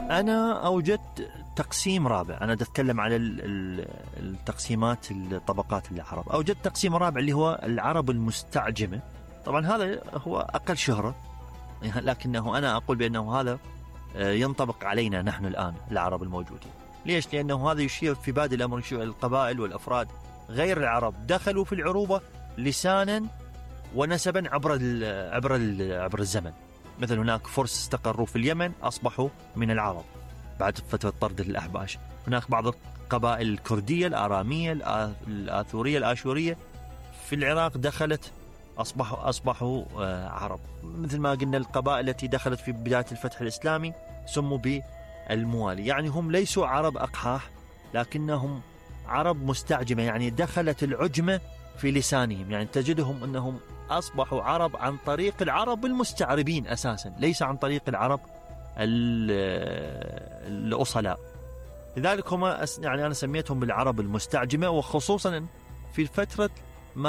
أنا أوجدت تقسيم رابع. أنا أتكلم على التقسيمات الطبقات العرب. أوجدت تقسيم رابع اللي هو العرب المستعجمة. طبعا هذا هو أقل شهرة، لكنه أنا أقول بأنه هذا ينطبق علينا نحن الآن العرب الموجودين. ليش؟ لأنه هذا يشير في بادئ الأمر القبائل والأفراد غير العرب دخلوا في العروبة لسانا ونسبا عبر الزمن. مثل هناك فرس استقروا في اليمن أصبحوا من العرب بعد فترة طرد الأحباش. هناك بعض القبائل الكردية الآرامية الآثورية الآشورية في العراق دخلت أصبحوا عرب. مثل ما قلنا القبائل التي دخلت في بداية الفتح الإسلامي سموا بالموالي. يعني هم ليسوا عرب أقحاح، لكنهم عرب مستعجمة، يعني دخلت العجمة في لسانهم. يعني تجدهم أنهم أصبحوا عرب عن طريق العرب المستعربين أساسا، ليس عن طريق العرب الأصلاء. لذلك هم يعني أنا سميتهم بالعرب المستعجمة، وخصوصا في فترة